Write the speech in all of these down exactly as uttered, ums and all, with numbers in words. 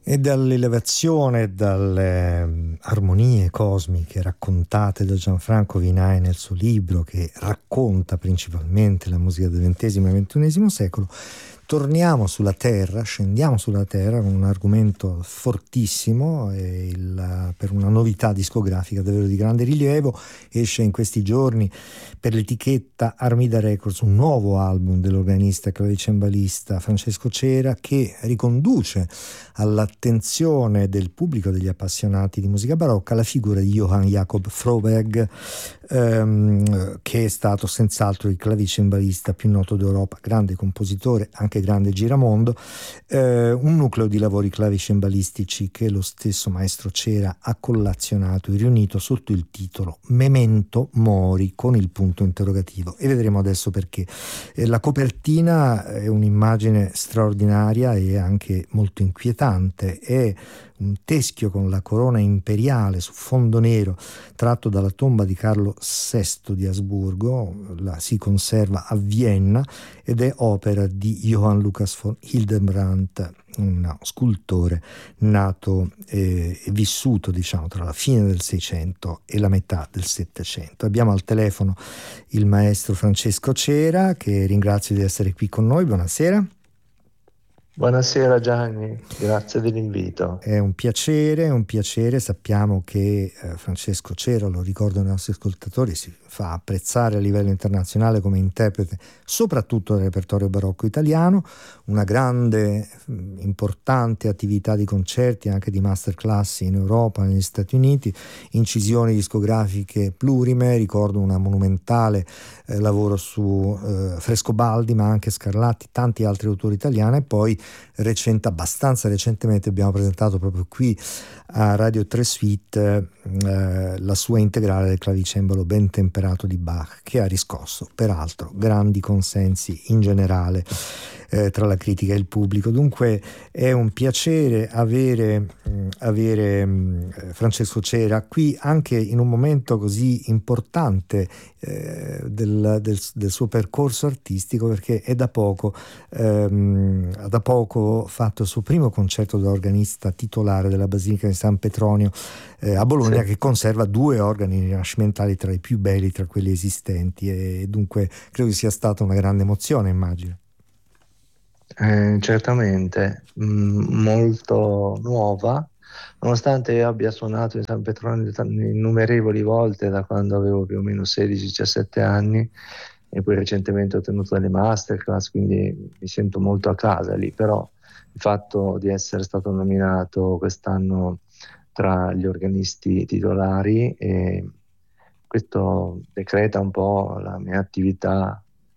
E dall'elevazione, dalle ehm, armonie cosmiche raccontate da Gianfranco Vinai nel suo libro, che racconta principalmente la musica del ventesimo e ventunesimo secolo, torniamo sulla Terra, scendiamo sulla Terra con un argomento fortissimo e il, per una novità discografica davvero di grande rilievo. Esce in questi giorni per l'etichetta Armida Records un nuovo album dell'organista e clavicembalista Francesco Cera, che riconduce all'attenzione del pubblico, degli appassionati di musica barocca, la figura di Johann Jakob Froberg, ehm, che è stato senz'altro il clavicembalista più noto d'Europa, grande compositore, anche grande giramondo, eh, un nucleo di lavori clavicembalistici che lo stesso maestro Cera ha collazionato e riunito sotto il titolo Memento Mori, con il punto interrogativo, e vedremo adesso perché. Eh, la copertina è un'immagine straordinaria e anche molto inquietante, è un teschio con la corona imperiale su fondo nero tratto dalla tomba di Carlo sesto di Asburgo, la si conserva a Vienna ed è opera di Johann Lucas von Hildenbrandt, un scultore nato e eh, vissuto diciamo tra la fine del Seicento e la metà del Settecento. Abbiamo al telefono il maestro Francesco Cera, che ringrazio di essere qui con noi. Buonasera. Buonasera Gianni, grazie dell'invito. È un piacere, è un piacere. Sappiamo che eh, Francesco Cera, lo ricordo ai nostri ascoltatori, si fa apprezzare a livello internazionale come interprete soprattutto del repertorio barocco italiano, una grande, importante attività di concerti, anche di masterclass in Europa, negli Stati Uniti, incisioni discografiche plurime. Ricordo una monumentale eh, lavoro su eh, Frescobaldi, ma anche Scarlatti, tanti altri autori italiani, e poi recente, abbastanza recentemente abbiamo presentato proprio qui a Radio tre Suite eh, la sua integrale del clavicembalo ben temperato di Bach, che ha riscosso peraltro grandi consensi in generale eh, tra la critica e il pubblico. Dunque è un piacere avere, mh, avere mh, Francesco Cera qui anche in un momento così importante eh, del, del, del suo percorso artistico, perché è da poco ehm, ha da poco fatto il suo primo concerto da organista titolare della Basilica di San Petronio eh, a Bologna, sì, che conserva due organi rinascimentali tra i più belli tra quelli esistenti, e dunque credo che sia stata una grande emozione, immagino. Eh, certamente, mh, molto nuova, nonostante io abbia suonato in San Petronio innumerevoli volte da quando avevo più o meno sedici diciassette anni, e poi recentemente ho tenuto delle masterclass, quindi mi sento molto a casa lì. Però il fatto di essere stato nominato quest'anno tra gli organisti titolari, e questo decreta un po' la mia attività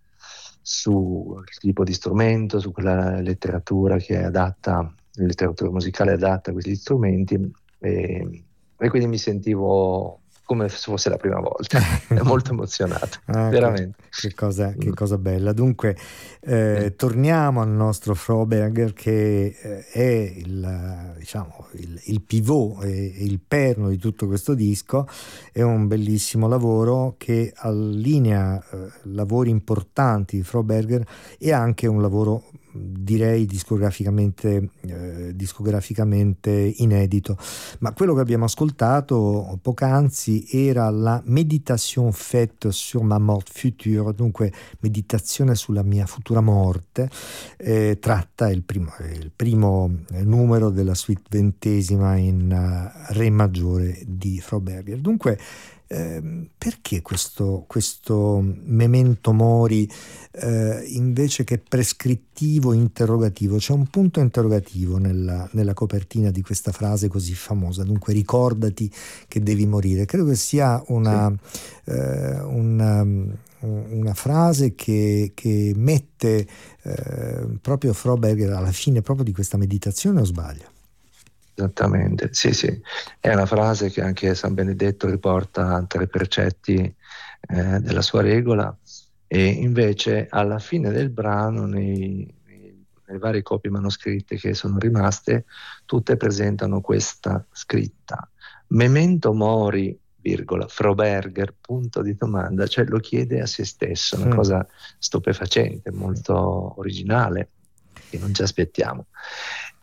sul tipo di strumento, su quella letteratura che è adatta, letteratura musicale adatta a questi strumenti, e, e quindi mi sentivo come se fosse la prima volta. È molto emozionato, Ah, che, veramente. che cosa, che Mm. cosa bella. Dunque, eh, torniamo al nostro Froberger, che eh, è il, diciamo, il, il pivot e il perno di tutto questo disco. È un bellissimo lavoro che allinea eh, lavori importanti di Froberger e anche un lavoro, direi, discograficamente, eh, discograficamente inedito. Ma quello che abbiamo ascoltato poc'anzi era la Méditation faite sur ma mort future, dunque meditazione sulla mia futura morte, eh, tratta il primo, il primo numero della suite ventesima in uh, re maggiore di Froberger. Dunque Eh, perché questo, questo memento mori eh, invece che prescrittivo interrogativo? C'è un punto interrogativo nella, nella copertina di questa frase così famosa, dunque ricordati che devi morire. Credo che sia una, sì. eh, una, una frase che, che mette eh, proprio Froberger alla fine proprio di questa meditazione, o sbaglio? Esattamente, sì, sì, è una frase che anche San Benedetto riporta tra i precetti eh, della sua regola, e invece alla fine del brano, nei, nei, nelle varie copie manoscritte che sono rimaste, tutte presentano questa scritta: Memento mori, virgola, Froberger, punto di domanda, cioè lo chiede a se stesso, una Mm. cosa stupefacente, molto originale, che non ci aspettiamo.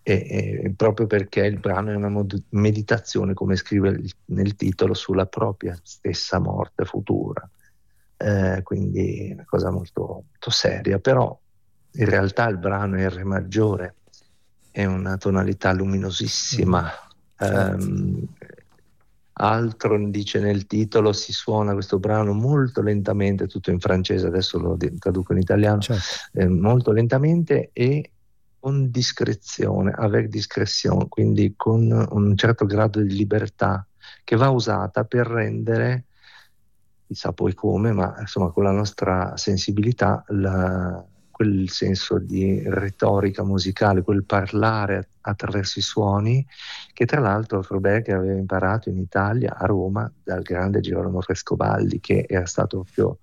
e, e proprio perché il brano è una mod- meditazione, come scrive il- nel titolo, sulla propria stessa morte futura. Eh, quindi è una cosa molto, molto seria, però in realtà il brano è Re maggiore, è una tonalità Mm, luminosissima. certo. Ehm, Altro dice nel titolo, si suona questo brano molto lentamente, tutto in francese, adesso lo di- traduco in italiano, Certo. eh, molto lentamente e con discrezione, avec discretion, quindi con un certo grado di libertà che va usata per rendere, chissà poi come, ma insomma con la nostra sensibilità, la- quel senso di retorica musicale, quel parlare attraverso i suoni, che tra l'altro Froberg aveva imparato in Italia, a Roma, dal grande Girolamo Frescobaldi, che era stato proprio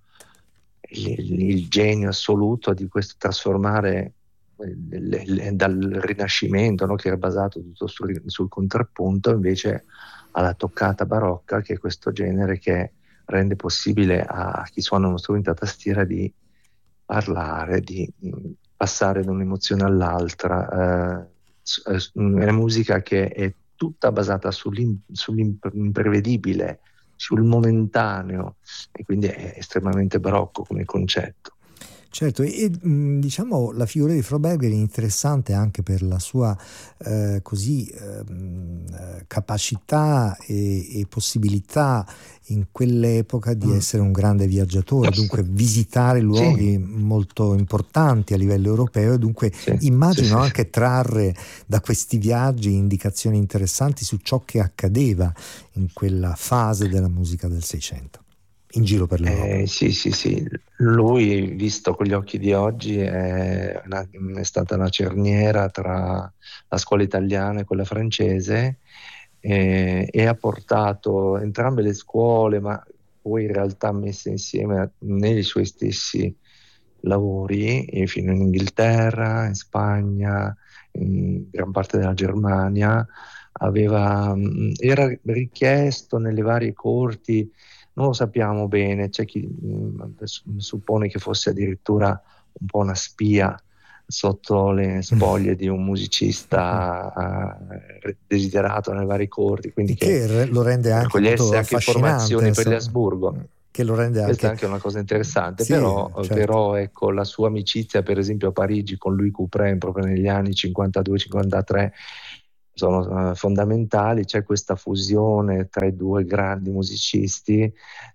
il, il genio assoluto di questo trasformare eh, le- le- dal Rinascimento, no, che era basato tutto sul, sul contrappunto, invece alla toccata barocca, che è questo genere che rende possibile a chi suona uno strumento a tastiera di parlare, di mh, passare da un'emozione all'altra. Eh, s- eh, s- mh, è una musica che è tutta basata sull'im- sull'imprevedibile, sul momentaneo, e quindi è estremamente barocco come concetto. Certo, e mh, diciamo la figura di Froberger è interessante anche per la sua eh, così ehm, eh, capacità e, e possibilità in quell'epoca di Mm. essere un grande viaggiatore, dunque visitare Sì, luoghi molto importanti a livello europeo e dunque sì, sì, immagino sì, sì. anche trarre da questi viaggi indicazioni interessanti su ciò che accadeva in quella fase della musica del Seicento, in giro per l'Europa. Eh, sì, sì, sì, lui visto con gli occhi di oggi è, una- è stata una cerniera tra la scuola italiana e quella francese, eh, e ha portato entrambe le scuole, ma poi in realtà messe insieme nei suoi stessi lavori, e fino in Inghilterra, in Spagna, in gran parte della Germania, aveva, mh, era richiesto nelle varie corti. Non lo sappiamo bene, c'è chi mh, suppone che fosse addirittura un po' una spia sotto le spoglie di un musicista eh, desiderato nei vari corti, quindi Il che che re- lo rende anche raccogliesse molto anche affascinante, informazioni per gli insomma, Asburgo. che lo rende Questa è anche... anche una cosa interessante, Sì, però, certo. però ecco, la sua amicizia, per esempio a Parigi con Louis Couperin, proprio negli anni cinquantadue cinquantatré, sono eh, fondamentali. C'è questa fusione tra i due grandi musicisti,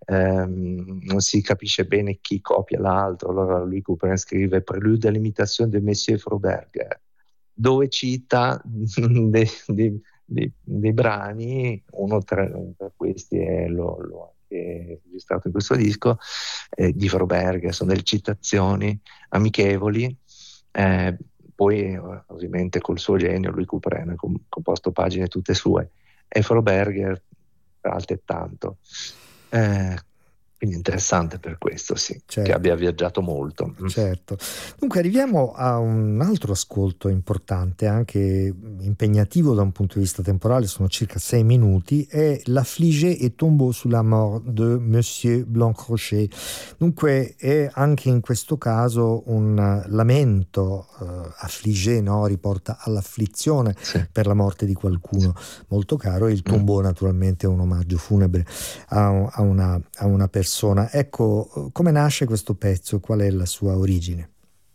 ehm, non si capisce bene chi copia l'altro. Allora Louis Couperin scrive Prélude à l'imitation de Monsieur Froberger, dove cita dei, dei- dei- dei brani, uno tra, tra questi è, lo, lo ha anche registrato in questo disco, eh, di Froberger, sono delle citazioni amichevoli. eh, Poi eh, ovviamente col suo genio lui Couperin ha com- composto pagine tutte sue, e Froberger altrettanto. Eh, quindi interessante per questo, sì, che Certo. abbia viaggiato molto. Mm. Certo. Dunque arriviamo a un altro ascolto importante, anche impegnativo da un punto di vista temporale, sono circa sei minuti, è L'Affligé et tombeau sous la mort de Monsieur Blancrochet. Dunque è anche in questo caso un lamento, eh, affligé, no? Riporta all'afflizione Sì. per la morte di qualcuno molto caro, e il Mm. tombeau naturalmente è un omaggio funebre a, a una, a una persona. Ecco, come nasce questo pezzo? Qual è la sua origine?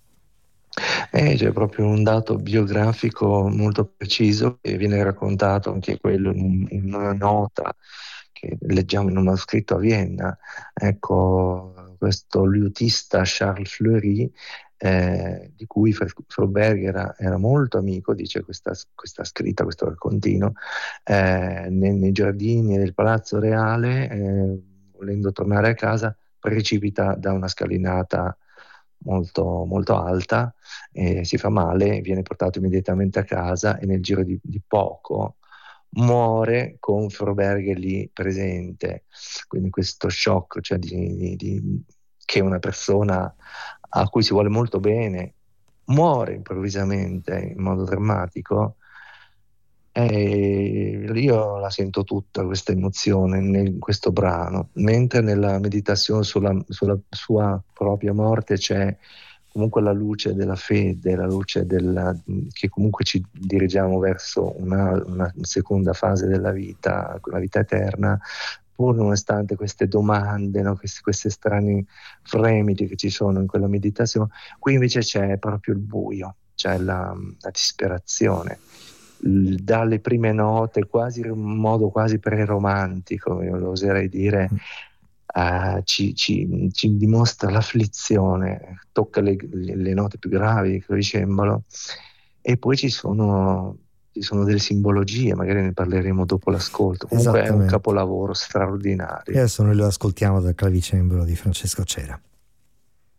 Eh, c'è proprio un dato biografico molto preciso che viene raccontato anche quello in, in una nota che leggiamo in un manoscritto a Vienna. Ecco, questo liutista Charles Fleury, eh, di cui Froberg era, era molto amico, dice questa, questa scritta, questo raccontino, eh, nei, nei giardini del Palazzo Reale, eh, volendo tornare a casa, precipita da una scalinata molto, molto alta, eh, si fa male, viene portato immediatamente a casa e nel giro di, di poco muore con Froberg lì presente. Quindi questo shock, cioè di, di- di- che una persona a cui si vuole molto bene muore improvvisamente in modo drammatico. E io la sento tutta questa emozione in questo brano, mentre nella meditazione sulla, sulla sua propria morte c'è comunque la luce della fede, la luce della, che comunque ci dirigiamo verso una, una seconda fase della vita, la vita eterna, pur nonostante queste domande, no? questi, questi strani fremiti che ci sono in quella meditazione. Qui invece c'è proprio il buio, c'è la, la disperazione. Dalle prime note, quasi in modo quasi pre-romantico, io lo oserei dire, uh, ci, ci, ci dimostra l'afflizione, tocca le, le, le note più gravi del clavicembalo, e poi ci sono, ci sono delle simbologie, magari ne parleremo dopo l'ascolto. Comunque è un capolavoro straordinario. E adesso noi lo ascoltiamo dal clavicembalo di Francesco Cera.